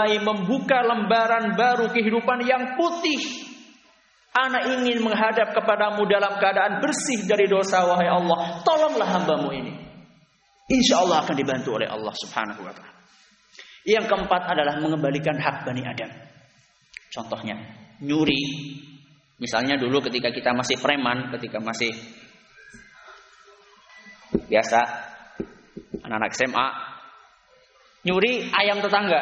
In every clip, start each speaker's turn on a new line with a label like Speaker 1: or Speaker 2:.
Speaker 1: membuka lembaran baru kehidupan yang putih. Ana ingin menghadap kepadamu dalam keadaan bersih dari dosa, wahai Allah. Tolonglah hambamu ini. Insya Allah akan dibantu oleh Allah subhanahu wa ta'ala. Yang keempat adalah mengembalikan hak Bani Adam. Contohnya, nyuri. Misalnya dulu ketika kita masih preman, ketika masih biasa anak-anak SMA, nyuri ayam tetangga.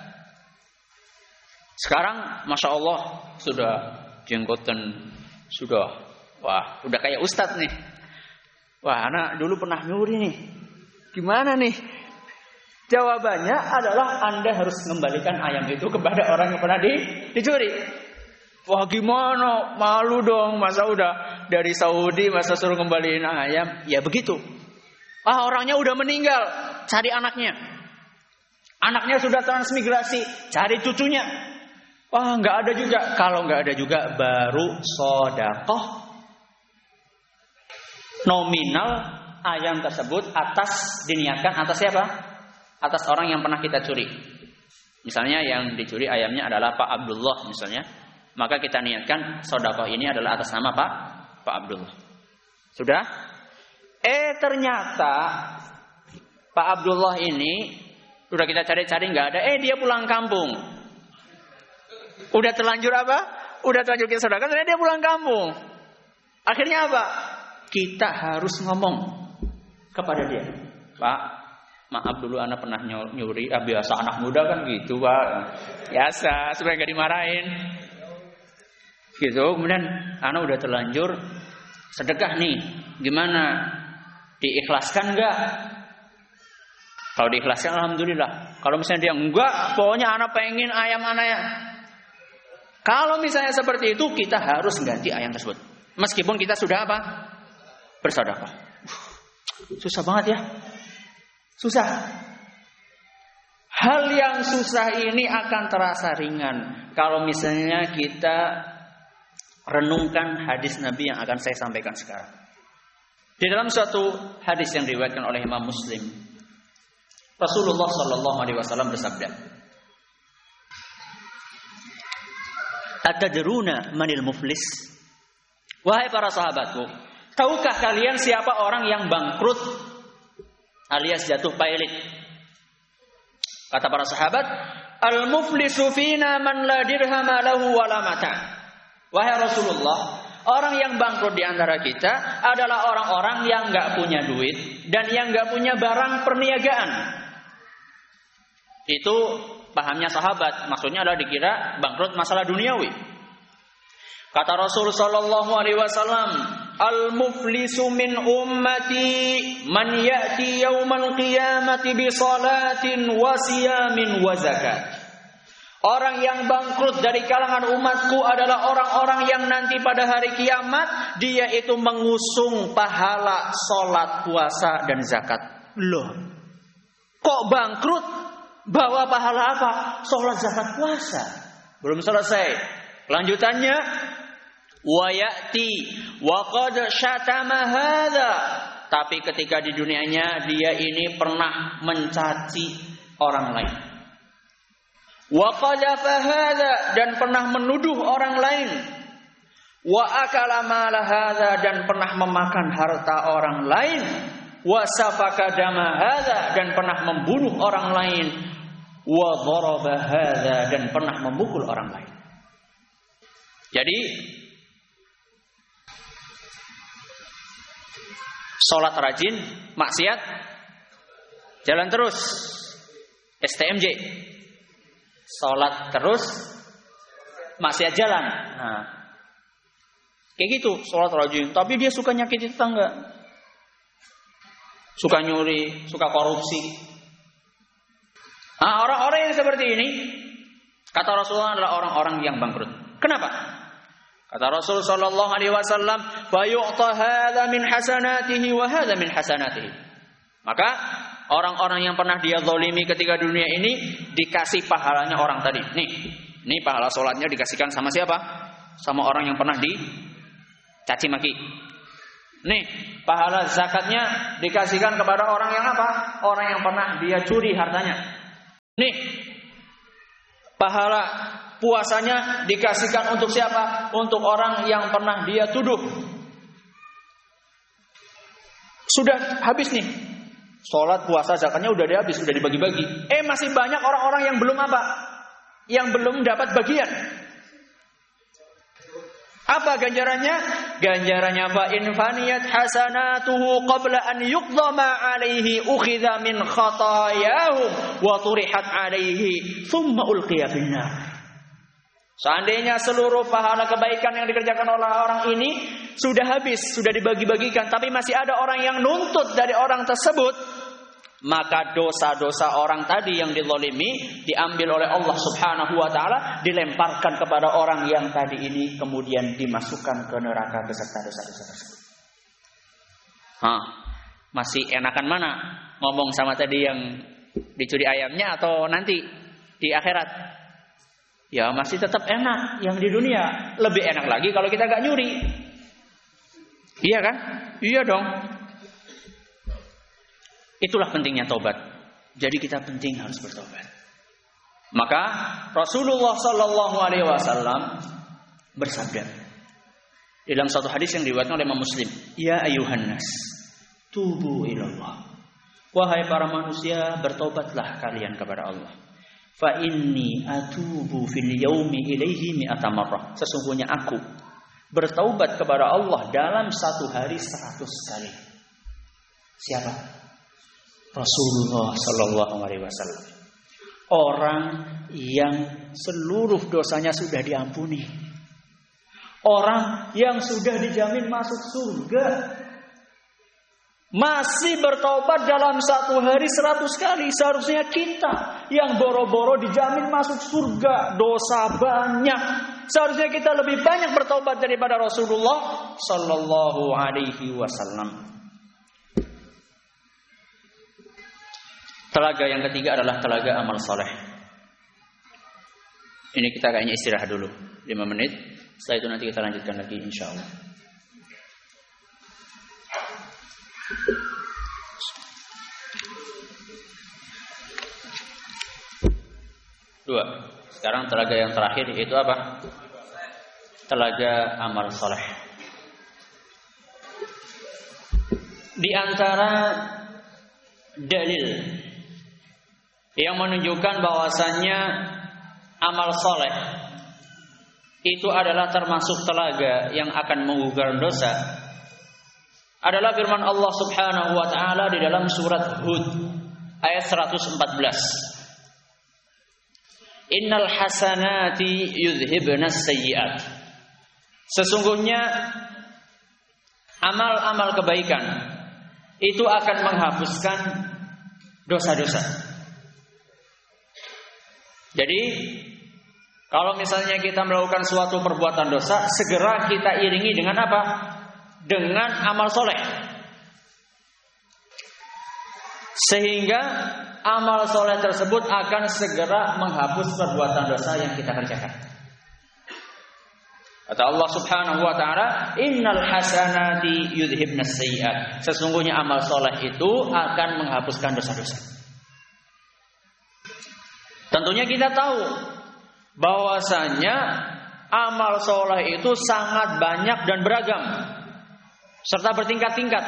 Speaker 1: Sekarang Masya Allah sudah jenggotan, sudah kayak ustadz nih. Wah, anak dulu pernah nyuri nih. Gimana nih? Jawabannya adalah Anda harus mengembalikan ayam itu kepada orang yang pernah dicuri. Wah, gimana? Malu dong, masa udah dari Saudi masa suruh ngembaliin ayam? Ya begitu. Orangnya udah meninggal, cari anaknya. Anaknya sudah transmigrasi, cari cucunya. Nggak ada juga. Kalau nggak ada juga, baru sedekah nominal ayam tersebut diniatkan atas siapa? Atas orang yang pernah kita curi. Misalnya yang dicuri ayamnya adalah Pak Abdullah misalnya, maka kita niatkan sedekah ini adalah atas nama Pak Abdullah. Sudah? Ternyata Pak Abdullah ini udah kita cari-cari nggak ada. Dia pulang kampung. Udah terlanjur apa? Udah terlanjur kita sedekah, ternyata dia pulang kampung. Akhirnya apa? Kita harus ngomong kepada dia, Pak, maaf dulu anak pernah nyuri. Biasa anak muda kan gitu, Pak. Biasa supaya nggak dimarahin. Gitu. Kemudian anak udah terlanjur sedekah nih. Gimana? Diikhlaskan nggak? Kalau diikhlaskan alhamdulillah. Kalau misalnya dia enggak, pokoknya anak pengen ayam anaknya. Kalau misalnya seperti itu, kita harus ganti ayam tersebut. Meskipun kita sudah apa? Bersedekah. Susah banget ya. Susah. Hal yang susah ini akan terasa ringan kalau misalnya kita renungkan hadis Nabi yang akan saya sampaikan sekarang. Di dalam suatu hadis yang diriwayatkan oleh Imam Muslim, Rasulullah sallallahu alaihi wasallam bersabda, "Atadruna manil muflis?" Wahai para sahabatku, tahukah kalian siapa orang yang bangkrut alias jatuh pailit? Kata para sahabat, "Al-muflisu fina man la dirhama lahu wala mata." Wahai Rasulullah, orang yang bangkrut di antara kita adalah orang-orang yang enggak punya duit dan yang enggak punya barang perniagaan. Itu pahamnya sahabat, maksudnya adalah dikira bangkrut masalah duniawi. Kata Rasul sallallahu alaihi wasallam, "Al-muflisu min ummati man ya'ti yaumal qiyamati bi salatin wa siyamin wa zakat." Orang yang bangkrut dari kalangan umatku adalah orang-orang yang nanti pada hari kiamat dia itu mengusung pahala salat, puasa dan zakat. Loh, kok bangkrut? Bawa pahala apa? Salat, zakat, puasa. Belum selesai. Lanjutannya, wa ya'ti wa qad syatama hadza. Tapi ketika di dunianya dia ini pernah mencaci orang lain. Wa qadhafa hadza, dan pernah menuduh orang lain. Wa akala mala hadza, dan pernah memakan harta orang lain. Wa safaka dama hadza, dan pernah membunuh orang lain. Wa dharaba hadza, dan pernah memukul orang lain. Jadi salat rajin, maksiat jalan terus. STMJ. Salat terus, maksiat jalan. Nah, kayak gitu, salat rajin, tapi dia suka nyakiti tetangga, suka nyuri, suka korupsi. Nah, orang-orang yang seperti ini, kata Rasulullah, adalah orang-orang yang bangkrut. Kenapa? Kata Rasul sallallahu alaihi wasallam, "Fa yu'ta hadza min hasanatihi wa hadza min hasanatihi." Maka orang-orang yang pernah dia zalimi ketika dunia ini dikasih pahalanya orang tadi. Nih pahala salatnya dikasihkan sama siapa? Sama orang yang pernah dicaci maki. Nih, pahala zakatnya dikasihkan kepada orang yang apa? Orang yang pernah dia curi hartanya. Nih, Pahala puasanya dikasihkan untuk siapa? Untuk orang yang pernah dia tuduh. Sudah habis nih. Sholat, puasa, zakatnya udah habis, sudah dibagi-bagi. Masih banyak orang-orang yang belum apa? Yang belum dapat bagian. Apa ganjarannya? Ganjarannya fa in faniyat hasanatuhu qabla an yuqdama alaihi ukhidha min khatayahum wa turihat alaihi thumma ulqiya finnar. Seandainya seluruh pahala kebaikan yang dikerjakan oleh orang ini sudah habis, sudah dibagi-bagikan, tapi masih ada orang yang nuntut dari orang tersebut, maka dosa-dosa orang tadi yang dizalimi diambil oleh Allah Subhanahu wa taala, dilemparkan kepada orang yang tadi ini, kemudian dimasukkan ke neraka beserta dosa-dosa tersebut. Masih enakan mana ngomong sama tadi yang dicuri ayamnya atau nanti di akhirat? Ya masih tetap enak yang di dunia. Lebih enak lagi kalau kita gak nyuri. Iya kan? Iya dong. Itulah pentingnya taubat. Jadi kita penting harus bertobat. Maka Rasulullah Sallallahu Alaihi Wasallam bersabda dalam satu hadis yang diriwayatkan oleh Imam Muslim, Ya ayuhan nas, tubu ilallah. Wahai para manusia, bertobatlah kalian kepada Allah. Fa inni atubu fil yaumi ilaihi mi'ata marrah. Sesungguhnya aku bertaubat kepada Allah dalam satu hari 100 kali. Siapa? Rasulullah Sallallahu Alaihi Wasallam. Orang yang seluruh dosanya sudah diampuni. Orang yang sudah dijamin masuk surga. Masih bertobat dalam satu hari 100 kali. Seharusnya kita yang boro-boro dijamin masuk surga, dosa banyak. Seharusnya kita lebih banyak bertobat daripada Rasulullah Sallallahu Alaihi Wasallam. Telaga yang ketiga adalah telaga amal soleh. Ini kita kayaknya istirahat dulu 5 menit. Setelah itu nanti kita lanjutkan lagi insyaallah. Dua. Sekarang telaga yang terakhir yaitu apa? Telaga amal soleh. Di antara dalil yang menunjukkan bahwasannya amal soleh itu adalah termasuk telaga yang akan menggugurkan dosa adalah firman Allah Subhanahu wa taala di dalam surat Hud ayat 114. Innal hasanati yudhibnas sayyi'at. Sesungguhnya amal-amal kebaikan itu akan menghapuskan dosa-dosa. Jadi kalau misalnya kita melakukan suatu perbuatan dosa, segera kita iringi dengan apa? Dengan amal soleh. Sehingga amal soleh tersebut akan segera menghapus perbuatan dosa yang kita kerjakan. Kata Allah Subhanahu wa taala, "Innal hasanati yudhibnas sayyi'at." Sesungguhnya amal soleh itu akan menghapuskan dosa-dosa. Tentunya kita tahu bahwasanya amal soleh itu sangat banyak dan beragam serta bertingkat-tingkat.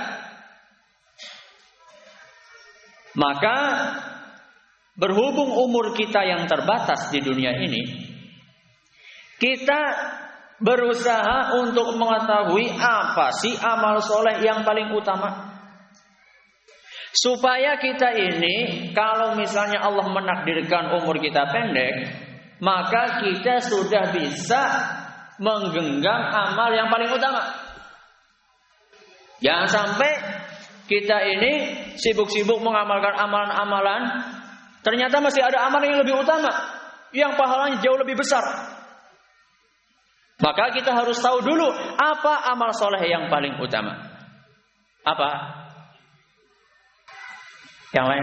Speaker 1: Maka berhubung umur kita yang terbatas di dunia ini, kita berusaha untuk mengetahui apa sih amal soleh yang paling utama, supaya kita ini kalau misalnya Allah menakdirkan umur kita pendek, maka kita sudah bisa menggenggam amal yang paling utama. Jangan sampai kita ini sibuk-sibuk mengamalkan amalan-amalan, ternyata masih ada amalan yang lebih utama, yang pahalanya jauh lebih besar. Maka kita harus tahu dulu apa amal soleh yang paling utama. Apa? Yang lain?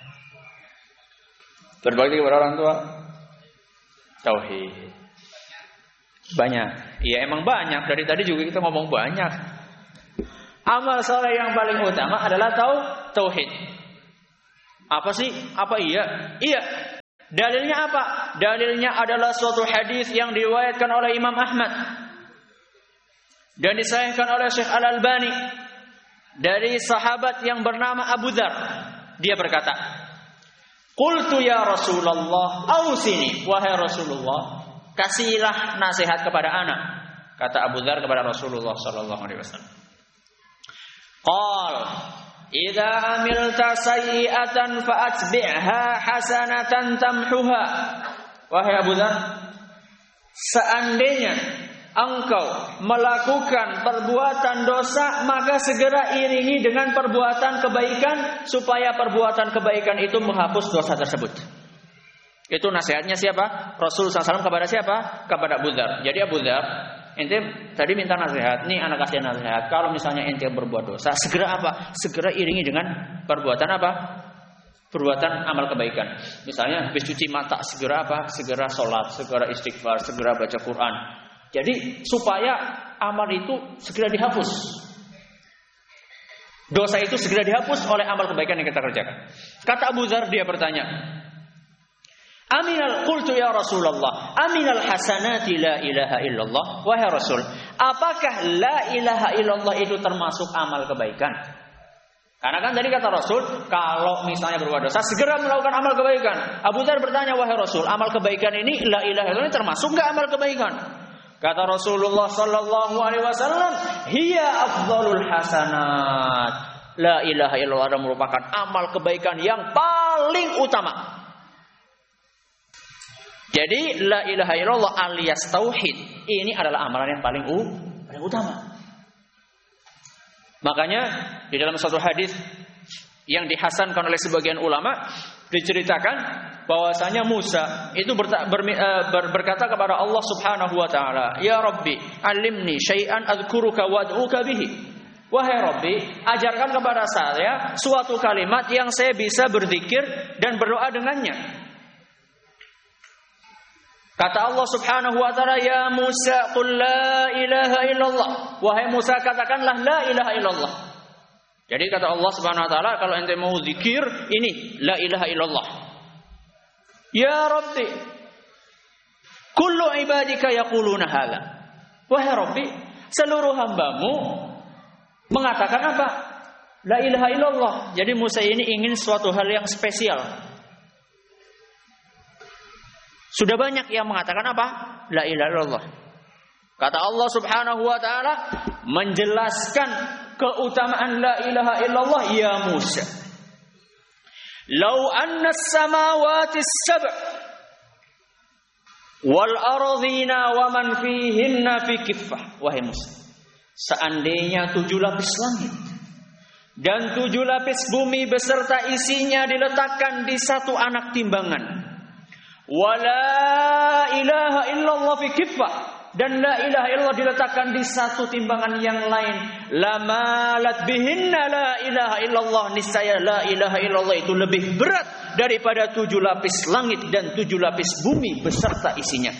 Speaker 1: Berbakti kepada orang tua. Tauhid. Banyak. Iya emang banyak. Dari tadi juga kita ngomong banyak. Amal soleh yang paling utama adalah tauhid. Apa sih? Apa iya? Iya. Dalilnya apa? Dalilnya adalah suatu hadis yang diriwayatkan oleh Imam Ahmad dan disahihkan oleh Syekh Al-Albani dari sahabat yang bernama Abu Dzar. Dia berkata, "Qultu ya Rasulullah, ausini, wahai Rasulullah, kasihlah nasihat kepada anak." Kata Abu Dzar kepada Rasulullah sallallahu alaihi wasallam. Qal, "Idza amilta sayyi'atan fa'atbi'ha hasanatan tamhuha." Wahai Abu Dzar, seandainya engkau melakukan perbuatan dosa, maka segera iringi dengan perbuatan kebaikan supaya perbuatan kebaikan itu menghapus dosa tersebut. Itu nasihatnya siapa? Rasulullah SAW kepada siapa? Kepada Abu Dzar. Jadi Abu Dzar, ente tadi minta nasihat, nih anak kasih nasihat. Kalau misalnya ente berbuat dosa, segera apa? Segera iringi dengan perbuatan apa? Perbuatan amal kebaikan. Misalnya habis cuci mata, segera apa? Segera sholat, segera istighfar, segera baca Quran. Jadi supaya amal itu segera dihapus. Dosa itu segera dihapus oleh amal kebaikan yang kita kerjakan. Kata Abu Dzar, dia bertanya, "Aminal qultu ya Rasulullah, aminal hasanati la ilaha illallah." Wahai Rasul, apakah la ilaha illallah itu termasuk amal kebaikan? Karena kan tadi kata Rasul, kalau misalnya berbuat dosa, segera melakukan amal kebaikan. Abu Dzar bertanya, "Wahai Rasul, amal kebaikan ini, la ilaha illallah ini termasuk enggak amal kebaikan?" Kata Rasulullah sallallahu alaihi wasallam, "Hiya afdhalul hasanat." La ilaha illallah merupakan amal kebaikan yang paling utama. Jadi la ilaha illallah alias tauhid ini adalah amalan yang paling utama. Makanya di dalam satu hadis yang dihasankan oleh sebagian ulama diceritakan bahwasanya Musa itu berkata kepada Allah Subhanahu wa taala, "Ya Rabbi, alimni syai'an adzkuruka wa ad'uka bihi." Wahai Rabbi, ajarkan kepada saya suatu kalimat yang saya bisa berzikir dan berdoa dengannya. Kata Allah Subhanahu wa taala, "Ya Musa, qul la ilaha illallah." Wahai Musa, katakanlah la ilaha illallah. Jadi kata Allah Subhanahu wa taala, kalau ente mau zikir, ini la ilaha illallah. Ya Rabbi, kullu ibadika yaquluna hadza. Wahai Rabbi, seluruh hambamu mengatakan apa? La ilaha illallah. Jadi Musa ini ingin suatu hal yang spesial. Sudah banyak yang mengatakan apa? La ilaha illallah. Kata Allah Subhanahu wa taala menjelaskan keutamaan la ilaha illallah, ya Musa. Lau anna as-samawati as-sab' wal ardhina wa man fihinna fi kiffah. Wahai Musa, seandainya 7 lapis langit dan 7 lapis bumi beserta isinya diletakkan di satu anak timbangan, wala ilaha illallah fi kiffah, dan la ilaha illallah diletakkan di satu timbangan yang lain, lamalat bihinna la ilaha illallah, niscaya la ilaha illallah itu lebih berat daripada 7 lapis langit dan 7 lapis bumi beserta isinya.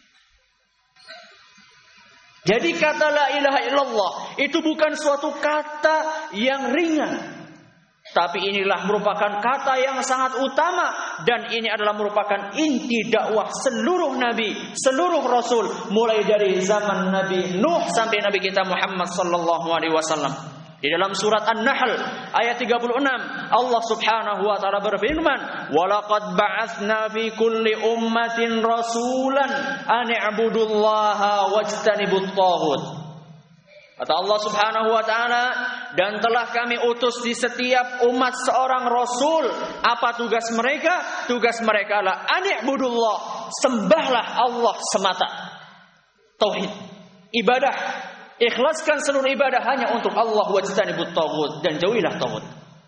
Speaker 1: Jadi kata la ilaha illallah itu bukan suatu kata yang ringan, tapi inilah merupakan kata yang sangat utama, dan ini adalah merupakan inti dakwah seluruh nabi, seluruh rasul, mulai dari zaman Nabi Nuh sampai Nabi kita Muhammad sallallahu alaihi wasallam. Di dalam surat An-Nahl ayat 36 Allah Subhanahu wa taala berfirman, "Walaqad ba'atsna fi kulli ummatin rasulan an i'budullaha wajtanibut taghut." Kata Allah Subhanahu wa taala, dan telah kami utus di setiap umat seorang rasul. Apa tugas mereka? Tugas mereka adalah ani'budullah, sembahlah Allah semata. Tauhid, ibadah, ikhlaskan seluruh ibadah hanya untuk Allah, wajtanibut taghut, dan jauhilah taghut.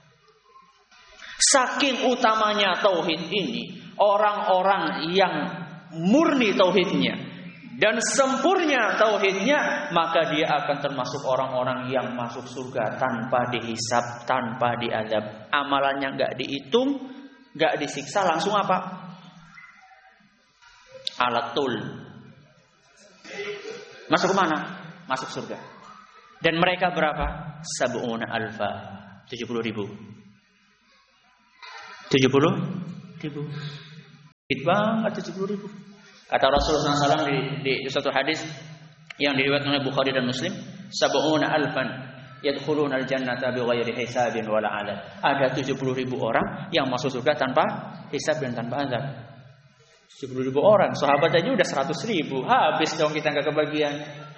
Speaker 1: Saking utamanya tauhid ini, orang-orang yang murni tauhidnya dan sempurna tauhidnya, maka dia akan termasuk orang-orang yang masuk surga tanpa dihisab, tanpa diazab. Amalannya enggak dihitung, enggak disiksa, langsung apa? Alatul. Masuk ke mana? Masuk surga. Dan mereka berapa? Sab'una alfa. 70.000. 70.000. banget 70.000. Kata Rasulullah SAW di suatu hadis yang diriwayatkan oleh Bukhari dan Muslim, 70.000 yadkhuluna al-jannata bighairi hisabin wala 'adab. Ada 70.000 orang yang masuk surga tanpa hisab dan tanpa azab. 70.000 orang, sahabat aja udah 100.000, habis dong kita enggak kebagian.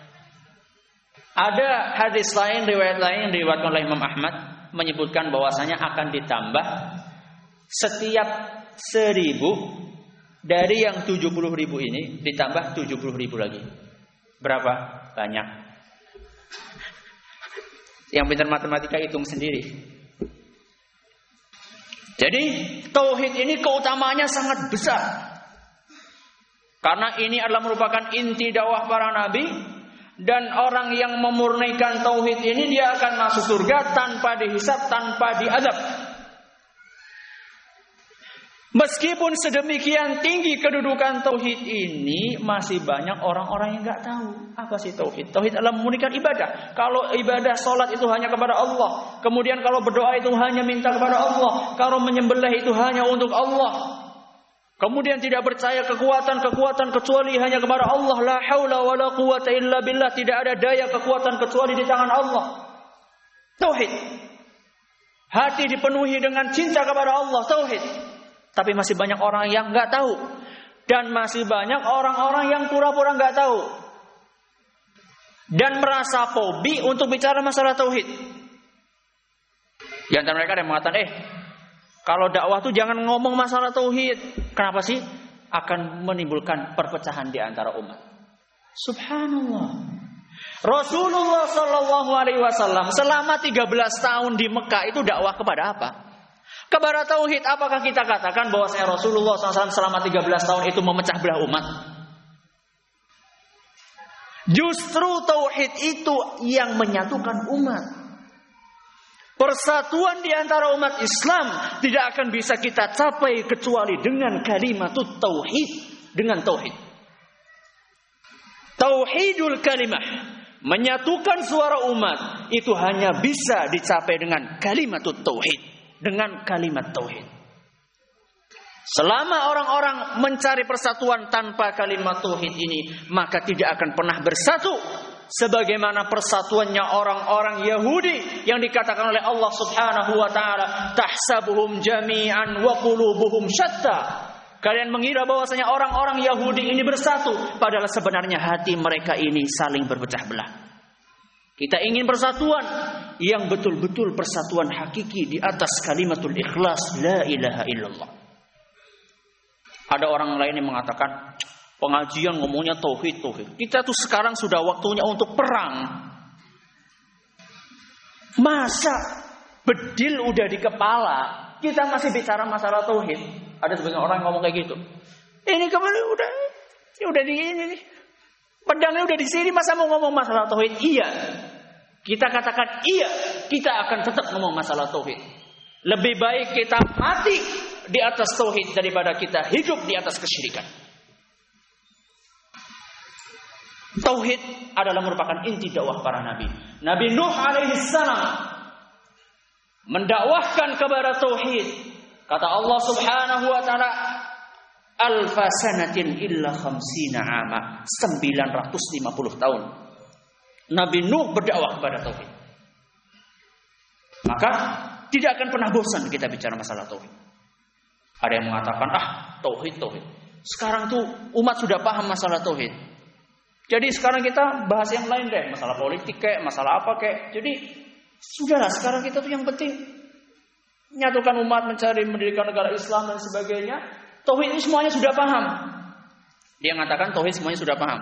Speaker 1: Ada hadis lain, riwayat lain yang diriwayatkan oleh Imam Ahmad menyebutkan bahwasanya akan ditambah setiap 1.000 dari yang 70.000 ini ditambah 70.000 lagi. Berapa? Banyak. Yang pintar matematika hitung sendiri. Jadi tauhid ini keutamaannya sangat besar. Karena ini adalah merupakan inti dakwah para nabi, dan orang yang memurnikan tauhid ini dia akan masuk surga tanpa dihisab, tanpa diazab. Meskipun sedemikian tinggi kedudukan tauhid ini, masih banyak orang-orang yang nggak tahu apa sih tauhid. Tauhid adalah memurnikan ibadah. Kalau ibadah salat itu hanya kepada Allah, kemudian kalau berdoa itu hanya minta kepada Allah, kalau menyembelih itu hanya untuk Allah, kemudian tidak percaya kekuatan kecuali hanya kepada Allah. La haula wala quwata illa billah. Tidak ada daya kekuatan kecuali di tangan Allah. Tauhid. Hati dipenuhi dengan cinta kepada Allah. Tauhid. Tapi masih banyak orang yang nggak tahu, dan masih banyak orang-orang yang pura-pura nggak tahu dan merasa fobi untuk bicara masalah tauhid. Di antara mereka ada yang mengatakan, kalau dakwah tuh jangan ngomong masalah tauhid. Kenapa sih? Akan menimbulkan perpecahan di antara umat. Subhanallah. Rasulullah Shallallahu Alaihi Wasallam selama 13 tahun di Mekah itu dakwah kepada apa? Kepada tauhid. Apakah kita katakan bahwasanya Rasulullah SAW selama 13 tahun itu memecah belah umat? Justru tauhid itu yang menyatukan umat. Persatuan di antara umat Islam tidak akan bisa kita capai kecuali dengan kalimatut tauhid, dengan tauhid. Tauhidul kalimah, menyatukan suara umat, itu hanya bisa dicapai dengan kalimatut tauhid, dengan kalimat tauhid. Selama orang-orang mencari persatuan tanpa kalimat tauhid ini, maka tidak akan pernah bersatu. Sebagaimana persatuannya orang-orang Yahudi yang dikatakan oleh Allah Subhanahu wa taala, tahsabuhum jami'an wa qulubuhum syatta. Kalian mengira bahwasanya orang-orang Yahudi ini bersatu, padahal sebenarnya hati mereka ini saling berpecah belah. Kita ingin persatuan yang betul-betul persatuan hakiki di atas kalimatul ikhlas, la ilaha illallah. Ada orang lain yang mengatakan, pengajian ngomongnya tauhid. Kita tuh sekarang sudah waktunya untuk perang. Masa bedil udah di kepala, kita masih bicara masalah tauhid? Ada sebagian orang ngomong kayak gitu. Ini kembali udah di ini nih. Pedangnya udah di sini, masa mau ngomong masalah tauhid? Iya. Kita katakan iya, kita akan tetap ngomong masalah tauhid. Lebih baik kita mati di atas tauhid daripada kita hidup di atas kesyirikan. Tauhid adalah merupakan inti dakwah para nabi. Nabi Nuh alaihi salam mendakwahkan kepada tauhid. Kata Allah Subhanahu wa taala, alfa sanatin illa khamsina ama, 950 tahun Nabi Nuh berdakwah kepada tauhid. Maka tidak akan pernah bosan kita bicara masalah tauhid. Ada yang mengatakan, tauhid. Sekarang tuh umat sudah paham masalah tauhid. Jadi sekarang kita bahas yang lain deh, masalah politik kayak, masalah apa kayak. Jadi sudahlah, sekarang kita tuh yang penting menyatukan umat, mencari mendirikan negara Islam dan sebagainya. Tauhid ini semuanya sudah paham. Dia mengatakan tauhid semuanya sudah paham.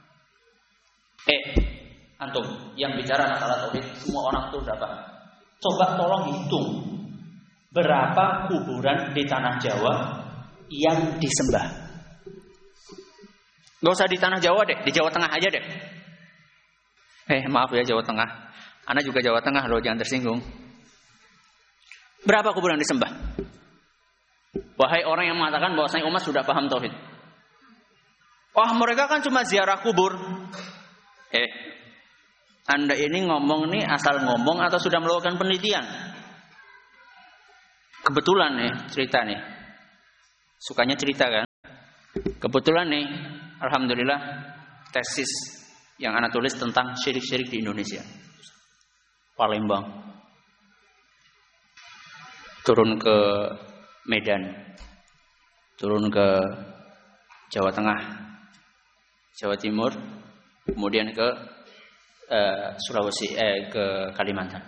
Speaker 1: Antum yang bicara masalah tauhid, semua orang tuh sudah paham. Coba tolong hitung berapa kuburan di tanah Jawa yang disembah. Gak usah di tanah Jawa deh, di Jawa Tengah aja deh. Maaf ya Jawa Tengah. Ana juga Jawa Tengah loh, jangan tersinggung. Berapa kuburan disembah? Wahai orang yang mengatakan bahwasanya umat sudah paham tauhid. Mereka kan cuma ziarah kubur. Anda ini ngomong nih asal ngomong atau sudah melakukan penelitian? Kebetulan nih cerita nih. Sukanya cerita kan? Kebetulan nih, alhamdulillah tesis yang ana tulis tentang syirik-syirik di Indonesia. Palembang. Turun ke Medan. Turun ke Jawa Tengah, Jawa Timur, kemudian ke Sulawesi, ke Kalimantan.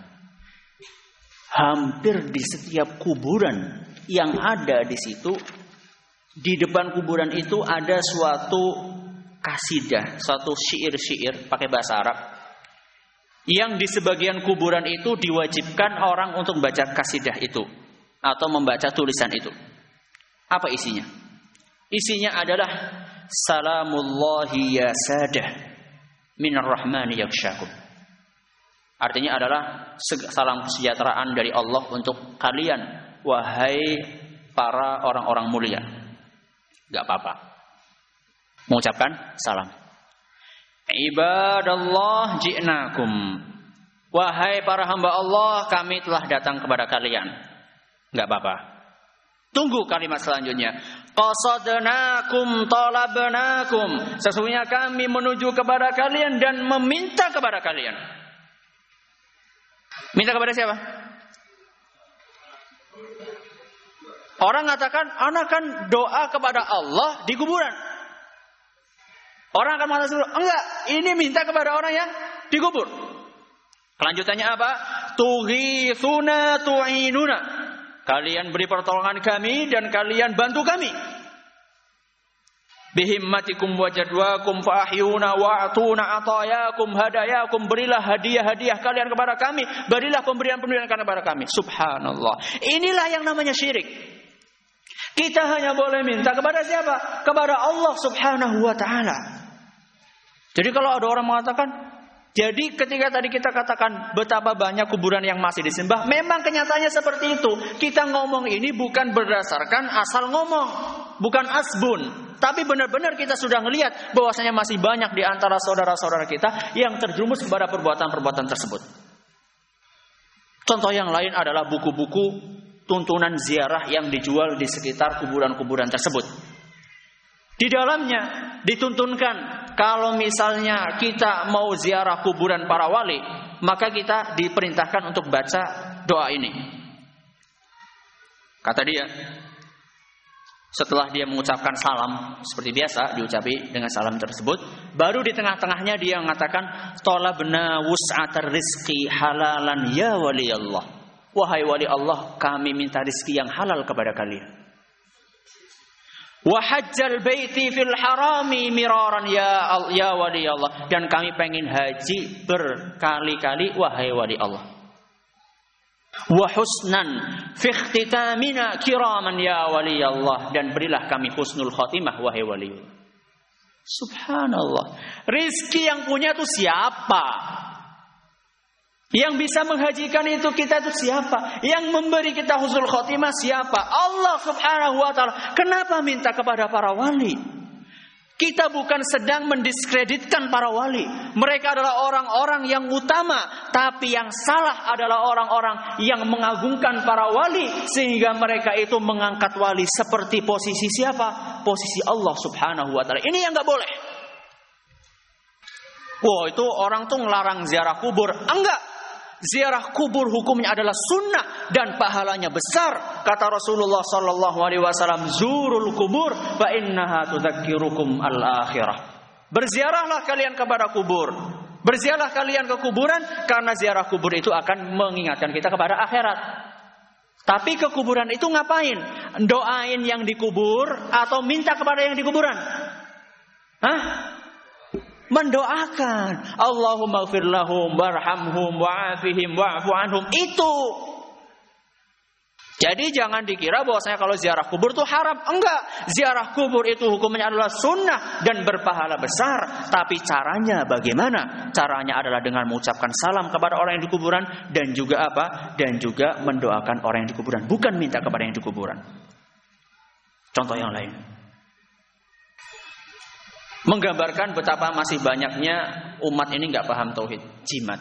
Speaker 1: Hampir di setiap kuburan yang ada di situ, di depan kuburan itu ada suatu kasidah, suatu syair-syair pakai bahasa Arab, yang di sebagian kuburan itu diwajibkan orang untuk membaca kasidah itu atau membaca tulisan itu. Apa isinya? Isinya adalah salamullahi ya sadah minar rahmani yakshakum. Artinya adalah salam kesejahteraan dari Allah untuk kalian, wahai para orang-orang mulia. Gak apa-apa mengucapkan salam. Ibadallah ji'nakum, wahai para hamba Allah, kami telah datang kepada kalian. Gak apa-apa. Tunggu kalimat selanjutnya. Qasadnakum talabnakum, sesungguhnya kami menuju kepada kalian dan meminta kepada kalian. Minta kepada siapa? Orang mengatakan, anak kan doa kepada Allah di kuburan. Orang akan mengatakan, enggak, ini minta kepada orang yang dikubur. Kelanjutannya apa? Tughithuna tu'inuna, kalian beri pertolongan kami dan kalian bantu kami. Bihimmatikum wajadwakum fa'ahyuna wa'atuna atayakum hadayakum, berilah hadiah-hadiah kalian kepada kami, berilah pemberian-pemberian kalian kepada kami. Subhanallah. Inilah yang namanya syirik. Kita hanya boleh minta kepada siapa? Kepada Allah Subhanahu wa ta'ala. Jadi kalau ada orang mengatakan, jadi ketika tadi kita katakan betapa banyak kuburan yang masih disembah, memang kenyataannya seperti itu. Kita ngomong ini bukan berdasarkan asal ngomong, bukan asbun, tapi benar-benar kita sudah melihat bahwasanya masih banyak di antara saudara-saudara kita yang terjerumus kepada perbuatan-perbuatan tersebut. Contoh yang lain adalah buku-buku tuntunan ziarah yang dijual di sekitar kuburan-kuburan tersebut. Di dalamnya dituntunkan, kalau misalnya kita mau ziarah kuburan para wali, maka kita diperintahkan untuk baca doa ini. Kata dia, setelah dia mengucapkan salam seperti biasa, diucapi dengan salam tersebut, baru di tengah-tengahnya dia mengatakan, talabna wus'atar rizqi halalan ya wali Allah. Wahai wali Allah, kami minta rizki yang halal kepada kalian. Wa hajjal baiti fil harami miraran ya wali Allah, dan kami pengen haji berkali-kali wahai wali Allah. Wa husnan fi ikhtitamina kiraman ya wali Allah, dan berilah kami husnul khotimah wahai wali Allah. Subhanallah. Rizki yang punya itu siapa? Yang bisa menghajikan itu kita itu siapa? Yang memberi kita husnul khotimah siapa? Allah Subhanahu wa ta'ala. Kenapa minta kepada para wali? Kita bukan sedang mendiskreditkan para wali. Mereka adalah orang-orang yang utama, tapi yang salah adalah orang-orang yang mengagungkan para wali sehingga mereka itu mengangkat wali seperti posisi siapa? Posisi Allah Subhanahu wa ta'ala. Ini yang enggak boleh. Wah, itu orang tuh ngelarang ziarah kubur. Enggak. Ziarah kubur hukumnya adalah sunnah dan pahalanya besar. Kata Rasulullah sallallahu alaihi wasallam, zurul kubur fa innaha tudzakirukum al-akhirah. Berziarahlah kalian kepada kubur. Berziarahlah kalian ke kuburan karena ziarah kubur itu akan mengingatkan kita kepada akhirat. Tapi ke kuburan itu ngapain? Doain yang dikubur atau minta kepada yang dikuburan? Hah? Mendoakan, Allahumma ighfir lahum warhamhum wa'afihim wa'fu anhum. Itu. Jadi jangan dikira bahwasanya kalau ziarah kubur itu haram. Enggak. Ziarah kubur itu hukumnya adalah sunnah dan berpahala besar. Tapi caranya bagaimana? Caranya adalah dengan mengucapkan salam kepada orang yang di kuburan dan juga apa? Dan juga mendoakan orang yang di kuburan, bukan minta kepada yang di kuburan. Contoh yang lain. Menggambarkan betapa masih banyaknya umat ini nggak paham tauhid. Jimat.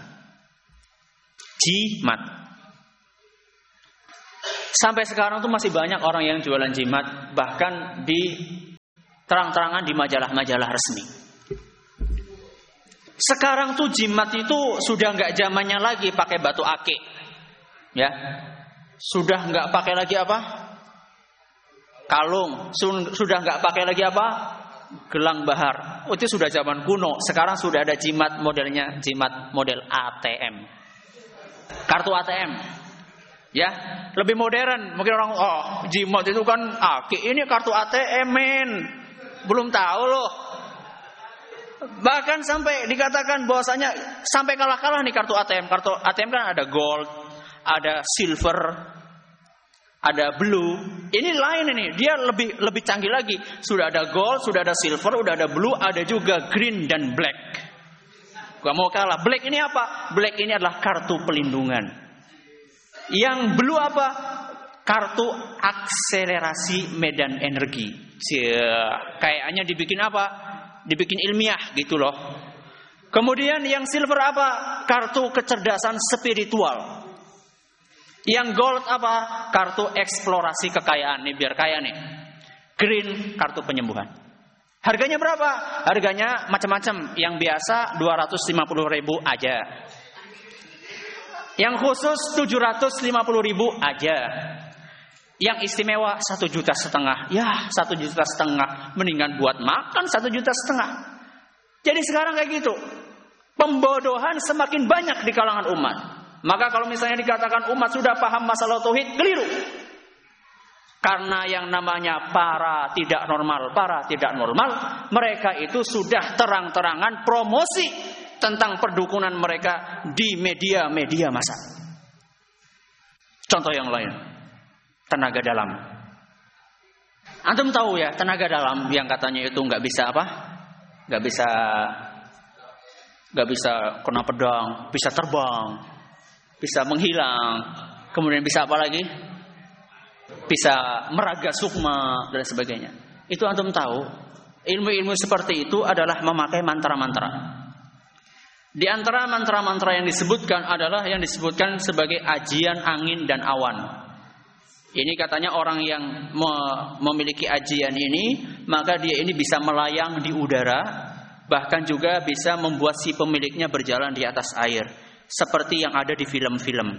Speaker 1: Sampai sekarang tuh masih banyak orang yang jualan jimat, bahkan di terang-terangan di majalah-majalah resmi. Sekarang tuh jimat itu sudah nggak zamannya lagi pakai batu akik, ya, sudah nggak pakai lagi apa? Kalung, sudah nggak pakai lagi apa? Gelang bahar. Itu sudah zaman kuno. Sekarang sudah ada jimat modelnya, jimat model ATM, kartu ATM. Ya, lebih modern. Mungkin orang, jimat itu kan akik, ini kartu ATM, men. Belum tahu loh. Bahkan sampai dikatakan bahwasanya sampai kalah-kalah nih kartu ATM. Kartu ATM kan ada gold, ada silver, ada blue. Ini lain ini, dia lebih canggih lagi. Sudah ada gold, sudah ada silver, sudah ada blue, ada juga green dan black. Gak mau kalah. Black ini apa? Black ini adalah kartu pelindungan. Yang blue apa? Kartu akselerasi medan energi. Kayaknya dibikin apa? Dibikin ilmiah gitu loh. Kemudian yang silver apa? Kartu kecerdasan spiritual. Yang gold apa? Kartu eksplorasi kekayaan. Nih biar kaya nih. Green kartu penyembuhan. Harganya berapa? Harganya macam-macam. Yang biasa 250.000 aja. Yang khusus 750.000 aja. Yang istimewa 1,5 juta. Ya 1,5 juta. Mendingan buat makan 1,5 juta. Jadi sekarang kayak gitu. Pembodohan semakin banyak di kalangan umat. Maka kalau misalnya dikatakan umat sudah paham masalah tauhid, keliru. Karena yang namanya para tidak normal, mereka itu sudah terang-terangan promosi tentang perdukunan mereka di media-media massa. Contoh yang lain, tenaga dalam. Antum tahu ya, tenaga dalam yang katanya itu nggak bisa apa? Nggak bisa kena pedang, bisa terbang, bisa menghilang, kemudian bisa apa lagi? Bisa meraga sukma dan sebagainya. Itu antum tahu, ilmu-ilmu seperti itu adalah memakai mantra-mantra. Di antara mantra-mantra yang disebutkan adalah yang disebutkan sebagai ajian angin dan awan. Ini katanya orang yang memiliki ajian ini, maka dia ini bisa melayang di udara, bahkan juga bisa membuat si pemiliknya berjalan di atas air, seperti yang ada di film-film.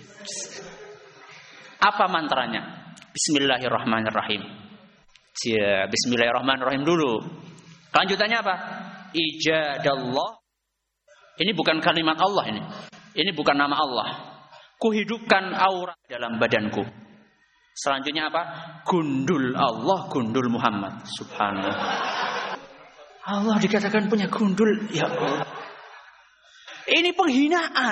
Speaker 1: Apa mantranya? Bismillahirrahmanirrahim. Bismillahirrahmanirrahim dulu. Kelanjutannya apa? Ijadallah. Ini bukan kalimat Allah ini. Ini bukan nama Allah. Kuhidupkan aura dalam badanku. Selanjutnya apa? Gundul Allah, gundul Muhammad. Subhanallah. Allah dikatakan punya gundul. Ya Allah. Ini penghinaan.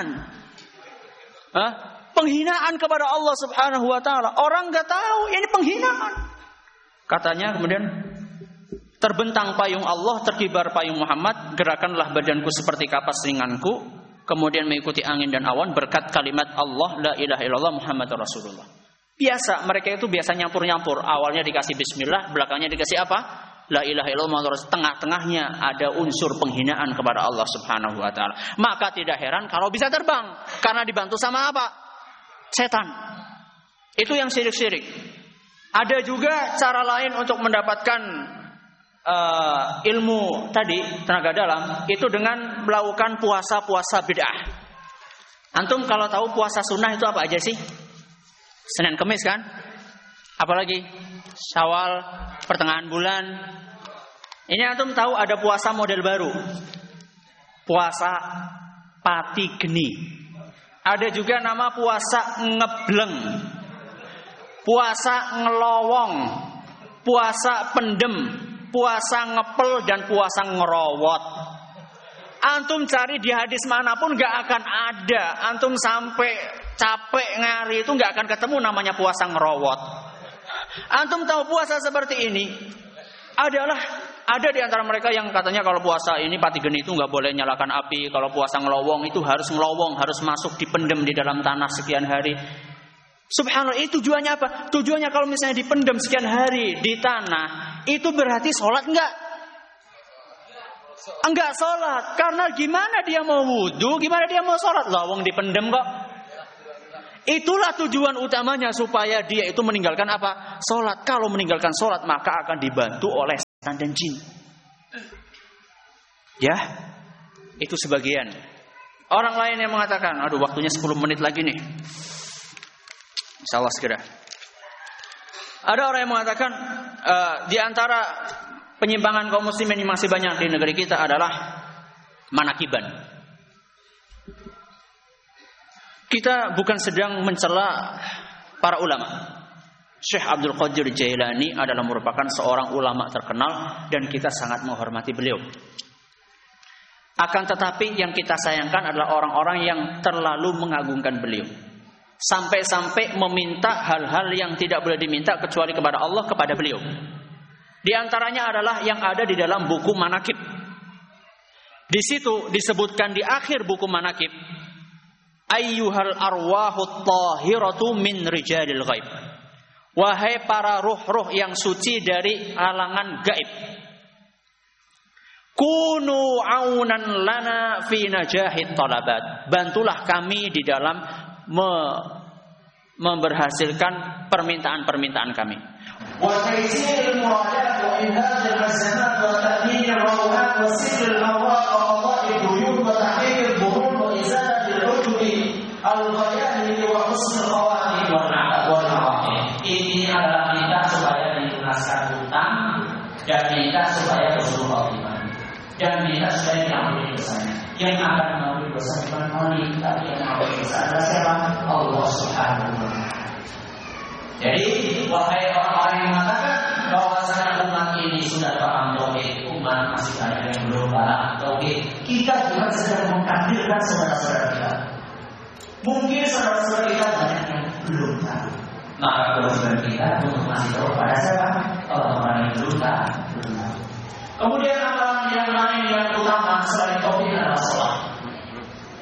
Speaker 1: Penghinaan kepada Allah Subhanahu wa taala. Orang enggak tahu, ini penghinaan. Katanya kemudian terbentang payung Allah, terkibar payung Muhammad, gerakanlah badanku seperti kapas ringanku, kemudian mengikuti angin dan awan berkat kalimat Allah la ilaha illallah Muhammadur Rasulullah. Biasa, mereka itu biasa nyampur-nyampur. Awalnya dikasih bismillah, belakangnya dikasih apa? La ilaha illallah Muhammadur Rasulullah. Tengah-tengahnya ada unsur penghinaan kepada Allah Subhanahu wa taala. Maka tidak heran kalau bisa terbang, karena dibantu sama apa? Setan. Itu yang syirik-syirik. Ada juga cara lain untuk mendapatkan ilmu tadi, tenaga dalam, itu dengan melakukan puasa-puasa bid'ah. Antum kalau tahu puasa sunnah itu apa aja sih? Senin Kemis kan? Apalagi Syawal, pertengahan bulan. Ini antum tahu ada puasa model baru. Puasa pati geni. Ada juga nama puasa ngebleng. Puasa ngelowong. Puasa pendem. Puasa ngepel dan puasa ngerowot. Antum cari di hadis manapun gak akan ada. Antum sampai capek ngari itu gak akan ketemu namanya puasa ngerowot. Antum tahu puasa seperti ini adalah ada di antara mereka yang katanya kalau puasa ini pati geni itu gak boleh nyalakan api. Kalau puasa ngelowong itu harus ngelowong, harus masuk dipendem di dalam tanah sekian hari. Subhanallah, itu tujuannya apa? Tujuannya kalau misalnya dipendam sekian hari di tanah, itu berarti sholat enggak? Enggak sholat. Karena gimana dia mau wudhu, gimana dia mau sholat? Lawang dipendam kok. Itulah tujuan utamanya, supaya dia itu meninggalkan apa? Sholat. Kalau meninggalkan sholat, maka akan dibantu oleh setan dan jin. Ya, itu sebagian. Orang lain yang mengatakan, aduh waktunya 10 menit lagi nih. Insyaallah segera. Ada orang yang mengatakan di antara penyimpangan kaum muslimin yang masih banyak di negeri kita adalah manakiban. Kita bukan sedang mencela para ulama. Syekh Abdul Qadir Jailani adalah merupakan seorang ulama terkenal dan kita sangat menghormati beliau. Akan tetapi yang kita sayangkan adalah orang-orang yang terlalu mengagungkan beliau. Sampai-sampai meminta hal-hal yang tidak boleh diminta kecuali kepada Allah kepada beliau. Di antaranya adalah yang ada di dalam buku manakib. Di situ disebutkan di akhir buku manakib, ayyuhal arwahut tahiratu min rijalil ghaib. Wahai para ruh-ruh yang suci dari alangan gaib. Kunu aunan lana fi najahit talabat. Bantulah kami di dalam memberhasilkan permintaan-permintaan kami. Wa taysirul muradat wa inhazil hasanat wa ta'min ar-rawhat wa sirrul awaq wa qada'id duyun wa tahqiqil burun wa izalatil ujubi al-ghayani wa husnul qawaid wal nawaqid. Ini adalah minta supaya dilunaskan hutang dan minta supaya husnul khotimah dan minta supaya diampuni dosanya. Yang akan mengampuni dosa bukan maling, tapi yang mengampuni dosa adalah siapa? Allah Subhanahu wa Ta'ala. Jadi, wahai orang-orang yang mengatakan bahwasanya umat ini sudah paham tauhid, umat masih banyak yang belum paham tauhid, kita juga sedang mengkafirkan saudara-saudara kita. Mungkin saudara-saudara kita banyak yang belum tahu. Maka kewajiban kita untuk masih tahu pada siapa? Orang-orang yang belum tahu. Kemudian apa